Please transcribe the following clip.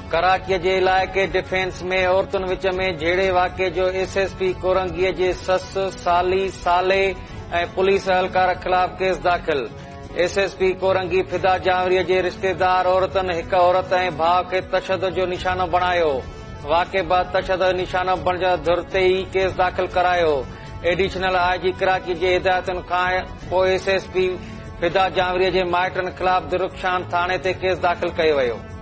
कराची जे इलाइक़े डिफेंस में औरतुनि विच में झेड़े वाक़े जो एसएसपी कोरंगीअ जे ससु साली साले ऐं पुलिस अहलकार ख़िलाफ़ केस दाख़िल। एसएसपी कोरंगी फिदा जावरीअ जे रिश्तेदार औरतुनि हिक औरत ऐं भाउ खे तशदुद जो निशानो बणायो। वाक़े बाद तशदुद निशानो बणजण धुर ते ई केस दाख़िल करायो। एडिशनल आईजी कराची जे हिदायतुनि खां पोइ एसएसपी फिदा जावरीअ जे माइटनि ख़िलाफ़ दिलरुख़शान थाणे ते केस दाख़िल कयो वियो।